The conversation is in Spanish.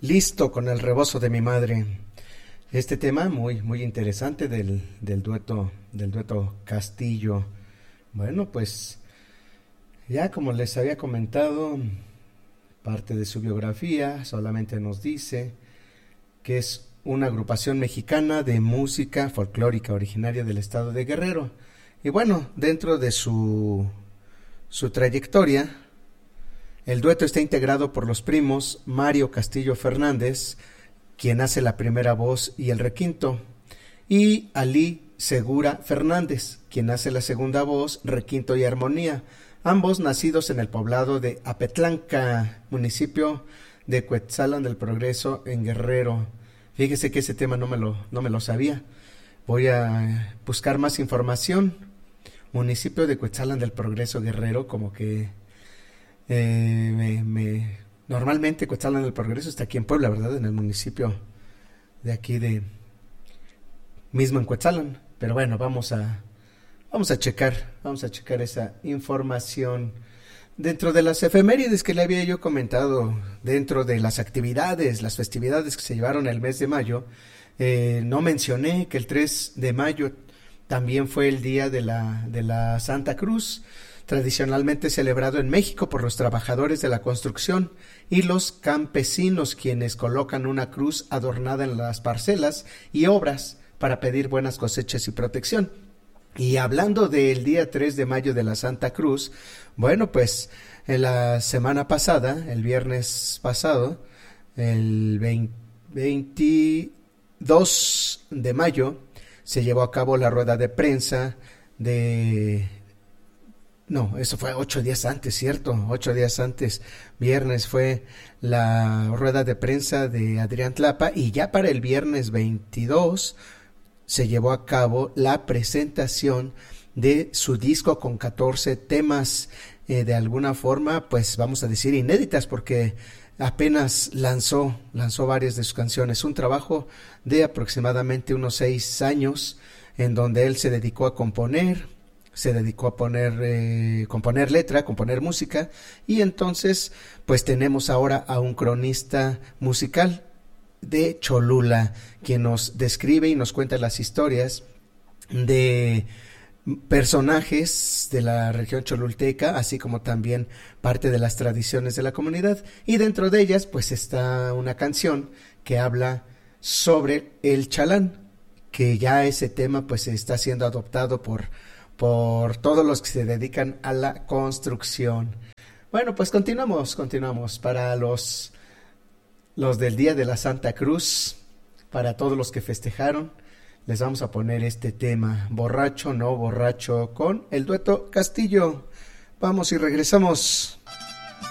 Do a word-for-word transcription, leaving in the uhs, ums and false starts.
Listo con el rebozo de mi madre. Este tema muy muy interesante del, del dueto del dueto Castillo. Bueno, pues ya como les había comentado, parte de su biografía solamente nos dice que es una agrupación mexicana de música folclórica originaria del estado de Guerrero. Y bueno, dentro de su su trayectoria, el dueto está integrado por los primos Mario Castillo Fernández, quien hace la primera voz y el requinto, y Alí Segura Fernández, quien hace la segunda voz, requinto y armonía, ambos nacidos en el poblado de Apetlanca, municipio de Cuetzalan del Progreso, en Guerrero. Fíjese que ese tema no me lo, no me lo sabía. Voy a buscar más información. Municipio de Cuetzalan del Progreso, Guerrero, como que Eh, me, me, normalmente Cuetzalan del Progreso está aquí en Puebla, ¿verdad? En el municipio de aquí de mismo en Cuetzalan. Pero bueno, vamos a vamos a checar, vamos a checar esa información. Dentro de las efemérides que le había yo comentado, dentro de las actividades, las festividades que se llevaron el mes de mayo, eh, no mencioné que el tres de mayo también fue el día de la, de la Santa Cruz, tradicionalmente celebrado en México por los trabajadores de la construcción y los campesinos, quienes colocan una cruz adornada en las parcelas y obras para pedir buenas cosechas y protección. Y hablando del día tres de mayo de la Santa Cruz, bueno, pues en la semana pasada, el viernes pasado, el veintidós de mayo, se llevó a cabo la rueda de prensa de... No, eso fue ocho días antes, ¿cierto? Ocho días antes, viernes fue la rueda de prensa de Adrián Tlapa, y ya para el viernes veintidós se llevó a cabo la presentación de su disco con catorce temas, eh, de alguna forma, pues vamos a decir inéditas, porque apenas lanzó, lanzó varias de sus canciones. Un trabajo de aproximadamente unos seis años en donde él se dedicó a componer, se dedicó a poner, eh, componer letra, componer música, y entonces pues tenemos ahora a un cronista musical de Cholula, quien nos describe y nos cuenta las historias de personajes de la región cholulteca, así como también parte de las tradiciones de la comunidad, y dentro de ellas pues está una canción que habla sobre el chalán, que ya ese tema pues está siendo adoptado por por todos los que se dedican a la construcción. Bueno, pues continuamos, continuamos. Para los, los del Día de la Santa Cruz, para todos los que festejaron, les vamos a poner este tema, Borracho no borracho, con el dueto Castillo. Vamos y regresamos.